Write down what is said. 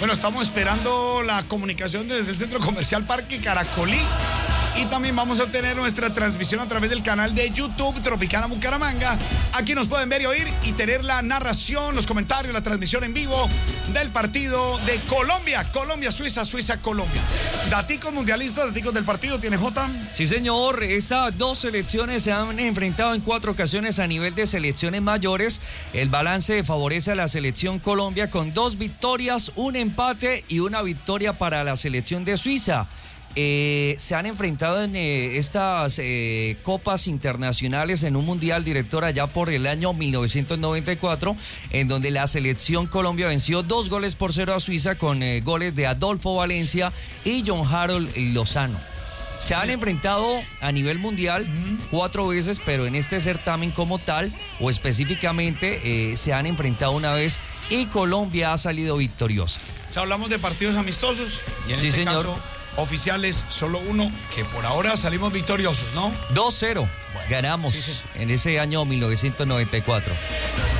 Bueno, estamos esperando la comunicación desde el Centro Comercial Parque Caracolí. Y también vamos a tener nuestra transmisión a través del canal de YouTube Tropicana Bucaramanga. Aquí nos pueden ver y oír y tener la narración, los comentarios, la transmisión en vivo del partido de Colombia. Colombia-Suiza, Suiza-Colombia. Daticos mundialistas, daticos del partido, ¿tiene Jota? Sí, señor. Estas dos selecciones se han enfrentado en 4 ocasiones a nivel de selecciones mayores. El balance favorece a la selección Colombia con 2 victorias, un empate y una victoria para la selección de Suiza. Se han enfrentado en estas copas internacionales en un mundial, director, allá por el año 1994, en donde la selección Colombia venció 2-0 a Suiza con goles de Adolfo Valencia y John Harold Lozano. Se han enfrentado a nivel mundial 4 veces, pero en este certamen como tal, o específicamente, se han enfrentado una vez y Colombia ha salido victoriosa. O sea, hablamos de partidos amistosos y en sí, este señor. caso oficiales solo uno, que por ahora salimos victoriosos, ¿no? 2-0, ganamos sí. en ese año 1994.